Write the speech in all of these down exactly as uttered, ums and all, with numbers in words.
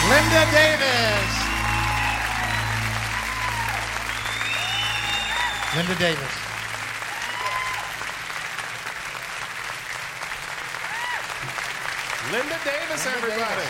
Linda Davis. Linda Davis. Linda Davis, everybody.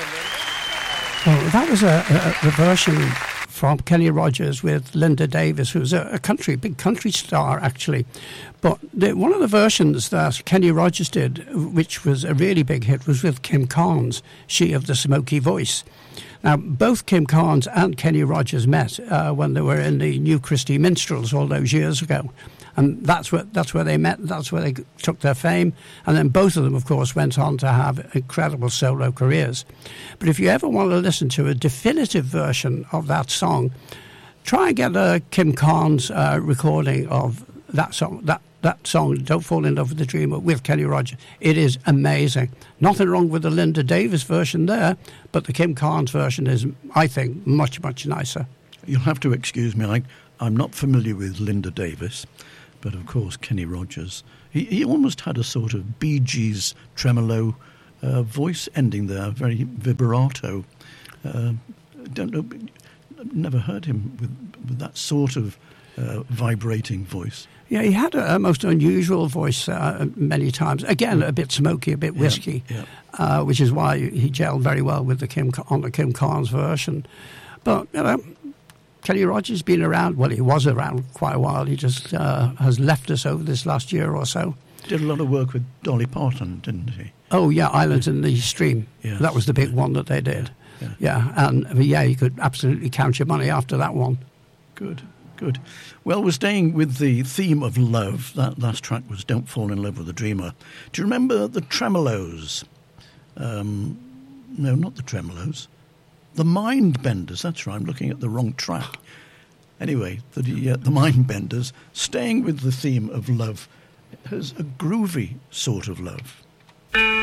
Hello, Linda. Oh, that was a, a, a version from Kenny Rogers with Linda Davis, who's a, a country, big country star, actually. But the, one of the versions that Kenny Rogers did, which was a really big hit, was with Kim Carnes, she of the smoky voice. Now, both Kim Carnes and Kenny Rogers met uh, when they were in the New Christie Minstrels all those years ago. And that's where, that's where they met, that's where they took their fame. And then both of them, of course, went on to have incredible solo careers. But if you ever want to listen to a definitive version of that song, try and get a Kim Carnes uh, recording of that song, that, that song, Don't Fall in Love with the Dreamer, with Kenny Rogers. It is amazing. Nothing wrong with the Linda Davis version there, but the Kim Carnes version is, I think, much, much nicer. You'll have to excuse me, I, I'm not familiar with Linda Davis. But, of course, Kenny Rogers, he, he almost had a sort of Bee Gees tremolo uh, voice ending there, very vibrato. Uh, don't know, never heard him with, with that sort of uh, vibrating voice. Yeah, he had a, a most unusual voice uh, many times. Again, a bit smoky, a bit whiskey, yeah, yeah. Uh, which is why he gelled very well with the Kim on the Kim Carnes version. But, you know, Kenny Rogers has been around, well, he was around quite a while. He just uh, has left us over this last year or so. Did a lot of work with Dolly Parton, didn't he? Oh, yeah, Islands in the Stream. Yes. That was the big one that they did. Yeah, yeah. yeah and, yeah, you could absolutely count your money after that one. Good, good. Well, we're staying with the theme of love. That last track was Don't Fall in Love with the Dreamer. Do you remember the Tremolos? Um, no, not the Tremolos. The Mindbenders, that's right, I'm looking at the wrong track. Anyway, the, uh, the Mindbenders, staying with the theme of love, has a groovy sort of love.